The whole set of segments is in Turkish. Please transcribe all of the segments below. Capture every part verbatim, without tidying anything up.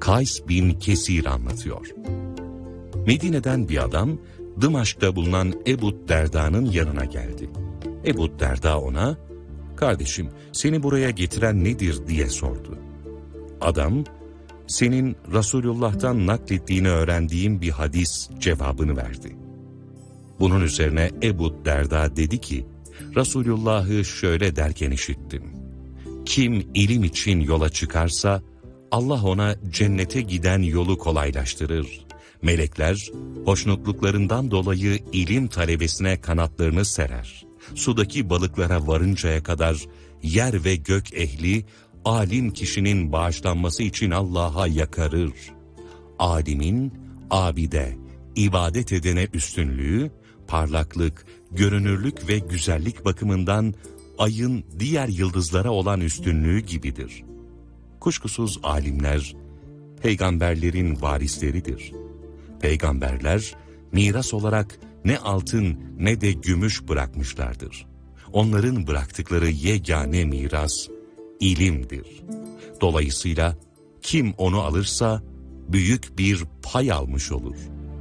Kays bin Kesir anlatıyor. Medine'den bir adam Dımaşk'ta bulunan Ebu Derda'nın yanına geldi. Ebu Derda ona, "Kardeşim, seni buraya getiren nedir?" diye sordu. Adam, "Senin Resulullah'tan naklettiğini öğrendiğim bir hadis" cevabını verdi. Bunun üzerine Ebu Derda dedi ki, "Resulullah'ı şöyle derken işittim. Kim ilim için yola çıkarsa, Allah ona cennete giden yolu kolaylaştırır. Melekler, hoşnutluklarından dolayı ilim talebesine kanatlarını serer. Sudaki balıklara varıncaya kadar yer ve gök ehli, alim kişinin bağışlanması için Allah'a yakarır. Alimin, abide, ibadet edene üstünlüğü, parlaklık, görünürlük ve güzellik bakımından ayın diğer yıldızlara olan üstünlüğü gibidir. Kuşkusuz alimler, peygamberlerin varisleridir. Peygamberler, miras olarak ne altın ne de gümüş bırakmışlardır. Onların bıraktıkları yegane miras, ilimdir. Dolayısıyla kim onu alırsa, büyük bir pay almış olur.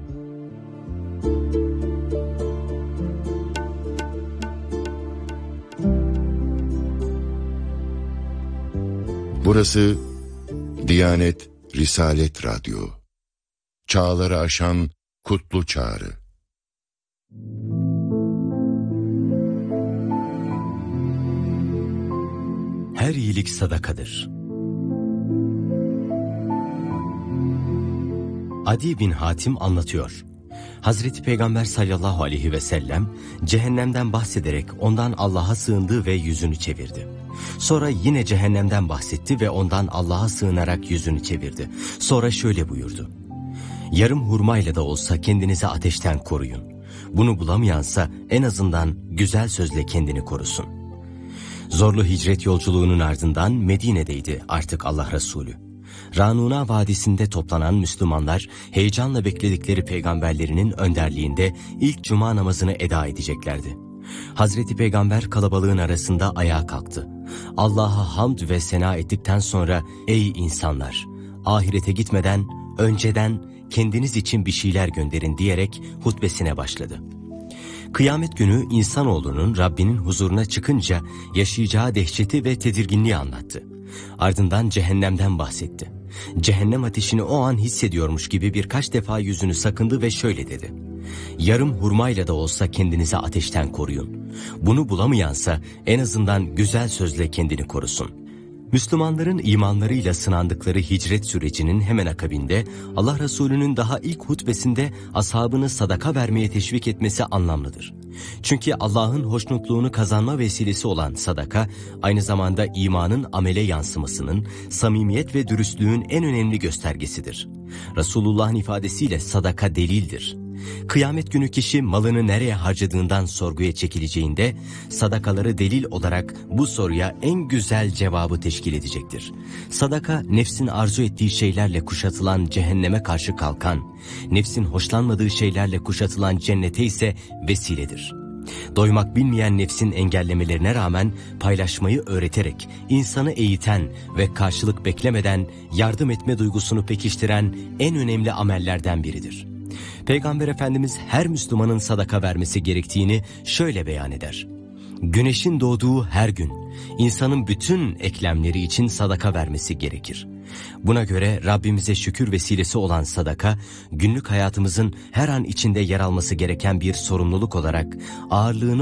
Burası Diyanet Risalet Radyo. Çağları aşan kutlu çağrı. Her iyilik sadakadır. Adi bin Hatim anlatıyor. Hazreti Peygamber sallallahu aleyhi ve sellem cehennemden bahsederek ondan Allah'a sığındı ve yüzünü çevirdi. Sonra yine cehennemden bahsetti ve ondan Allah'a sığınarak yüzünü çevirdi. Sonra şöyle buyurdu: "Yarım hurmayla da olsa kendinizi ateşten koruyun. Bunu bulamayansa en azından güzel sözle kendini korusun." Zorlu hicret yolculuğunun ardından Medine'deydi artık Allah Resulü. Ranuna Vadisi'nde toplanan Müslümanlar heyecanla bekledikleri peygamberlerinin önderliğinde ilk cuma namazını eda edeceklerdi. Hazreti Peygamber kalabalığın arasında ayağa kalktı. Allah'a hamd ve sena ettikten sonra, "Ey insanlar! Ahirete gitmeden önceden kendiniz için bir şeyler gönderin" diyerek hutbesine başladı. Kıyamet günü insanoğlunun Rabbinin huzuruna çıkınca yaşayacağı dehşeti ve tedirginliği anlattı. Ardından cehennemden bahsetti. Cehennem ateşini o an hissediyormuş gibi birkaç defa yüzünü sakındı ve şöyle dedi: "Yarım hurmayla da olsa kendinizi ateşten koruyun. Bunu bulamayansa en azından güzel sözle kendini korusun." Müslümanların imanlarıyla sınandıkları hicret sürecinin hemen akabinde Allah Resulü'nün daha ilk hutbesinde ashabını sadaka vermeye teşvik etmesi anlamlıdır. Çünkü Allah'ın hoşnutluğunu kazanma vesilesi olan sadaka, aynı zamanda imanın amele yansımasının, samimiyet ve dürüstlüğün en önemli göstergesidir. Resulullah'ın ifadesiyle sadaka delildir. Kıyamet günü kişi malını nereye harcadığından sorguya çekileceğinde, sadakaları delil olarak bu soruya en güzel cevabı teşkil edecektir. Sadaka, nefsin arzu ettiği şeylerle kuşatılan cehenneme karşı kalkan, nefsin hoşlanmadığı şeylerle kuşatılan cennete ise vesiledir. Doymak bilmeyen nefsin engellemelerine rağmen paylaşmayı öğreterek insanı eğiten ve karşılık beklemeden yardım etme duygusunu pekiştiren en önemli amellerden biridir. Peygamber Efendimiz her Müslümanın sadaka vermesi gerektiğini şöyle beyan eder: "Güneşin doğduğu her gün insanın bütün eklemleri için sadaka vermesi gerekir. Buna göre Rabbimize şükür vesilesi olan sadaka, günlük hayatımızın her an içinde yer alması gereken bir sorumluluk olarak ağırlığını